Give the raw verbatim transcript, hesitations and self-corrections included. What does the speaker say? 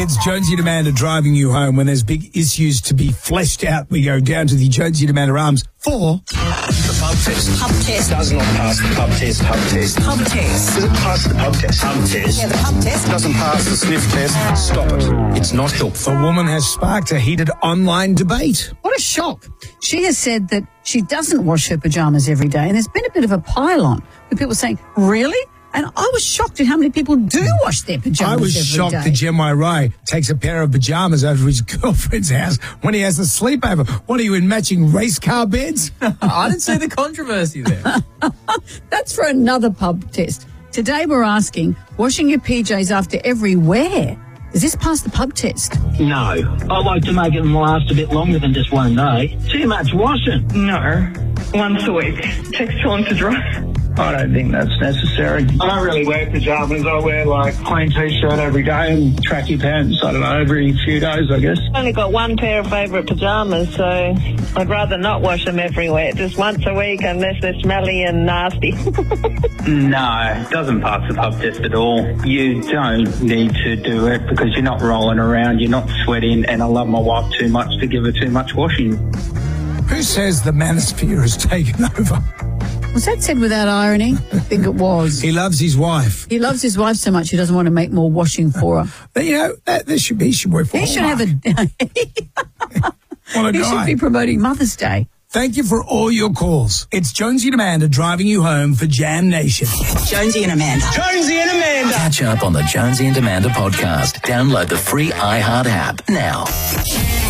It's Jonesy and Amanda driving you home. When there's big issues to be fleshed out, we go down to the Jonesy and Amanda Arms for the pub test. Pub test. Does not pass the pub test. Pub test. Pub test. Does it pass the pub test? Pub test. Yeah, the pub test. Doesn't pass the sniff test. Stop it. It's not helpful. A woman has sparked a heated online debate. What a shock. She has said that she doesn't wash her pajamas every day, and there's been a bit of a pile-on with people saying, really? And I was shocked at how many people do wash their pajamas I was every shocked day. that Jemai Rai takes a pair of pajamas over to his girlfriend's house when he has a sleepover. What are you, in matching race car beds? I didn't see the controversy there. That's for another pub test. Today we're asking, washing your P Js after every wear, does this pass the pub test? No. I like to make it last a bit longer than just one day. Too much washing. No. Once a week. Takes time to dry. I don't think that's necessary. I don't really wear pajamas. I wear like plain t-shirt every day and tracky pants, I don't know, every few days, I guess. I've only got one pair of favourite pajamas, so I'd rather not wash them everywhere, just once a week unless they're smelly and nasty. No, it doesn't pass the pub test at all. You don't need to do it because you're not rolling around, you're not sweating, and I love my wife too much to give her too much washing. Who says the manosphere has taken over? Was that said without irony? I think it was. He loves his wife. He loves his wife so much he doesn't want to make more washing for her. But, you know, that, that should be, he should work for He should have a... What a he guy. should be promoting Mother's Day. Thank you for all your calls. It's Jonesy and Amanda driving you home for Jam Nation. Jonesy and Amanda. Jonesy and Amanda. Catch up on the Jonesy and Amanda podcast. Download the free iHeart app now.